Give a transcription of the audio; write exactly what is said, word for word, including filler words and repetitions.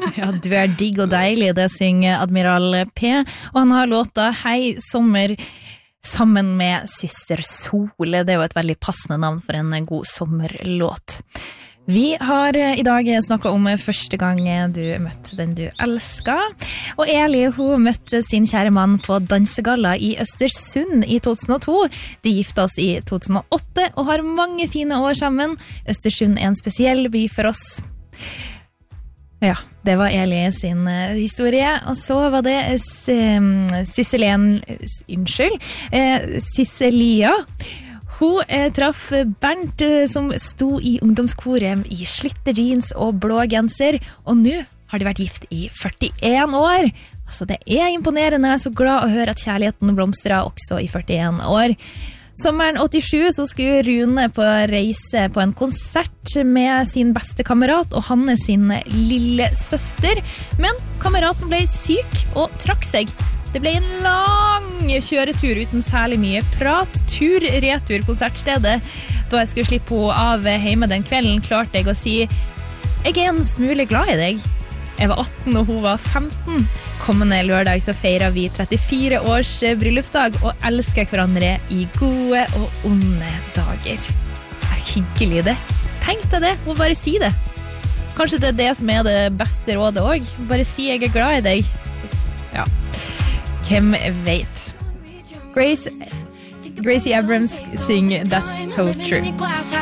Ja, du er digg og deilig, det synger Admiral P, og han har låta Hei sommer sammen med Syster Sol. Det er jo et veldig passende navn for en god sommerlåt. Vi har i dag snakket om første gang du møtte den du elsket, og Eli, hun møtte sin kjære mann på dansegalla i Østersund i to tusen og to. De gifte oss i to tusen og åtte og har mange fine år sammen. Østersund er en spesiell by for oss. Ja, det var Eli sin historie, og så var det Sisselen, unnskyld, Sisselia. Hun eh, traff Bernt eh, som sto i ungdomskoret i slitte jeans og blå genser, og nå har de vært gift i førtien år. Altså, det er imponerende, jeg er så glad å høre at kjærligheten blomstrer også i førtien år. Sommeren åttisju så skulle Rune på reise på en konsert med sin beste kamerat og Hanne sin lille søster, men kameraten ble syk og trakk seg. Det ble en lang kjøretur uten særlig mye prat, tur-retur konsertstedet. Da jeg skulle slippe henne av hjemme den kvelden, klarte jeg å si «Jeg er en smule glad i deg». Jeg var atten og hun var femten. Kommende lørdag så feirer vi trettifire års bryllupsdag og elsker hverandre i gode og onde dager. Det er hyggelig det. Tenk deg det, og bare si det. Kanskje det er det som er det beste rådet også. Bare si jeg er glad i deg. Ja. Hvem vet? Grace, Gracie Abrams synger That's So True.